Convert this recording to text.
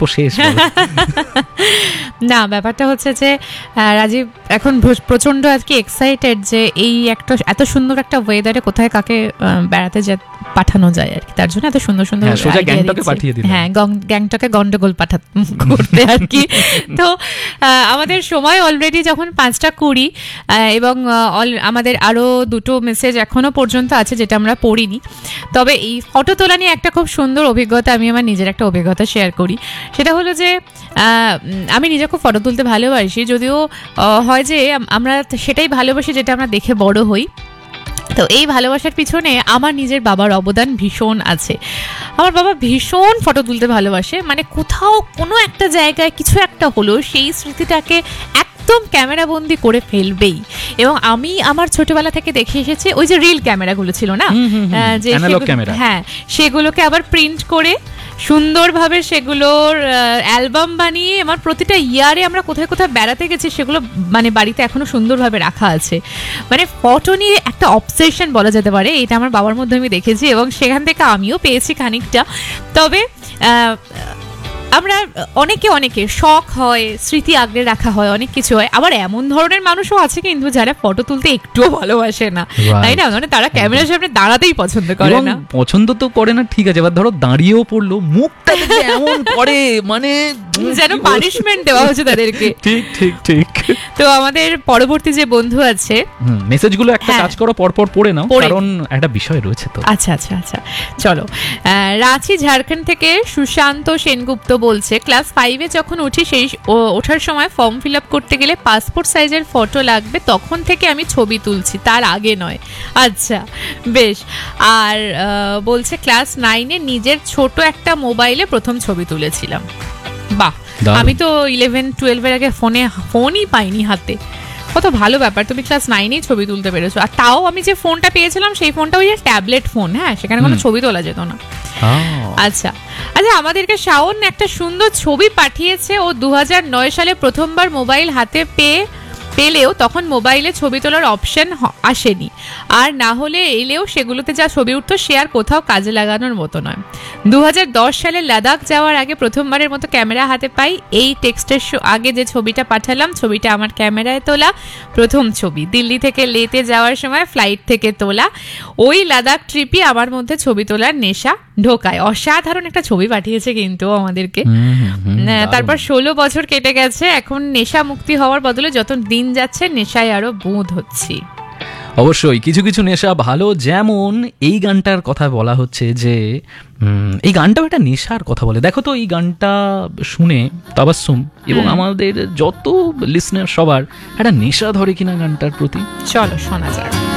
শেষ। না, ব্যাপারটা হচ্ছে যে রাজীব এখন প্রচন্ড আর কি এক্সাইটেড যে এই একটা এত সুন্দর একটা ওয়েদারে কোথায় কাকে বেড়াতে পাঠানো যায় আর কি, তার জন্য এত সুন্দর সুন্দর সোজা গ্যাংটকে পাঠিয়ে দিলাম। হ্যাঁ, গ্যাংটকে গন্ডগোল করতে আর কি। তো আমাদের সময় অলরেডি যখন 5:20 এবং আমাদের আরো দুটো মেসেজ এখনো পর্যন্ত আছে যেটা আমরা পড়িনি। তবে এই ফটো তোলা নিয়ে একটা খুব সুন্দর অভিজ্ঞতা, আমি আমার নিজের একটা অভিজ্ঞতা শেয়ার করি। সেটা হলো যে আমি নিজে খুব ফটো তুলতে ভালোবাসি, যদিও হয় যে আমরা সেটাই ভালোবাসি যেটা আমরা দেখে বড় হই। তো এই ভালোবাসার পিছনে আমার নিজের বাবার অবদান ভীষণ আছে। আমার বাবা ভীষণ ফটো তুলতে ভালোবাসে, মানে কোথাও কোনো একটা জায়গায় কিছু একটা হলো সেই স্মৃতিটাকে একদম ক্যামেরা বন্দি করে ফেলবেই। এবং আমি আমার ছোটবেলা থেকে দেখে এসেছি ওই যে রিল ক্যামেরাগুলো ছিল না, যে হ্যাঁ, সেগুলোকে আবার প্রিন্ট করে সুন্দরভাবে সেগুলোর অ্যালবাম বানিয়ে আমার প্রতিটা ইয়ারে আমরা কোথায় কোথায় বেড়াতে গেছি সেগুলো মানে বাড়িতে এখনো সুন্দরভাবে রাখা আছে। মানে ফটো নিয়ে একটা অবসেশন বলা যেতে পারে, এটা আমার বাবার মধ্যে আমি দেখেছি এবং সেখান থেকে আমিও পেয়েছি খানিকটা। তবে আমরা অনেকে শখ হয়, স্মৃতি আগলে রাখা হয়, অনেক কিছু হয়। আবার এমন ধরনের মানুষও আছে কিন্তু যারা ফটো তুলতে একটুও ভালোবাসে না, তাই না? মানে তারা ক্যামেরার সামনে দাঁড়াতেই পছন্দ করে না। পছন্দ তো করে না, ঠিক আছে, এবার ধরো দাঁড়িয়েও পড়লো, মুখটা এমন করে মানে যেন পানিশমেন্ট দেওয়া হচ্ছে তাদেরকে। ঠিক ঠিক ঠিক। তো আমাদের পরবর্তী যে বন্ধু আছে, মেসেজগুলো একটা কাজ করো, পরপর পড়ে নাও, কারণ একটা বিষয় রয়েছে তো। আচ্ছা আচ্ছা আচ্ছা, চলো। রাঁচি ঝাড়খণ্ড থেকে সুশান্ত সেনগুপ্ত বলছে, ক্লাস 5-এ যখন উঠি সেই ওঠার সময় ফর্ম ফিল আপ করতে গেলে পাসপোর্ট সাইজের ফটো লাগবে, তখন থেকে আমি ছবি তুলছি, তার আগে নয়। আচ্ছা, বেশ। আর বলছে ক্লাস 9-এ নিজের ছোট একটা মোবাইলে প্রথম ছবি তুলেছিলাম। বাহ, আমি তো 11-12-এর আগে ফোনই পাইনি হাতে। কত ভালো ব্যাপার, তুমি ক্লাস 9-এই ছবি তুলতে পেরেছো। আর তাও আমি যে ফোনটা পেয়েছিলাম সেই ফোনটা ওই ট্যাবলেট ফোন, হ্যাঁ, সেখানে কোনো ছবি তোলা যেত না। আচ্ছা আচ্ছা, আমাদেরকে শাওন একটা সুন্দর ছবি পাঠিয়েছে। ও 2009 সালে প্রথমবার মোবাইল হাতে পেলেও তখন মোবাইলে ছবি তোলার অপশন আসেনি, আর না হলে এলেও সেগুলোতে যা ছবি উঠতো সে আর কোথাও কাজে লাগানোর মতো নয়। 2010 সালে লাদাখ যাওয়ার আগে প্রথমবারের মতো ক্যামেরা হাতে পাই। এই টেক্সটের আগে যে ছবিটা পাঠালাম, ছবিটা আমার ক্যামেরায় তোলা প্রথম ছবি। দিল্লি থেকে লেতে যাওয়ার সময় ফ্লাইট থেকে তোলা। ওই লাদাখ ট্রিপই আমার মধ্যে ছবি তোলার নেশা ঢোকায়। অসাধারণ একটা ছবি পাঠিয়েছে কিন্তু আমাদেরকে। তারপর 16 বছর কেটে গেছে, এখন নেশা মুক্তি হওয়ার বদলে যত দিন যাচ্ছে নেশায় আরো বোধ হচ্ছি। অবশ্যই কিছু কিছু নেশা ভালো, যেমন এই গানটার কথা বলা হচ্ছে যে এই গানটাও একটা নেশার কথা বলে। দেখো তো এই গানটা শুনে তাবাসসুম এবং আমাদের যত লিসনার সবার একটা নেশা ধরে কিনা গানটার প্রতি। চলো শোনা যাক।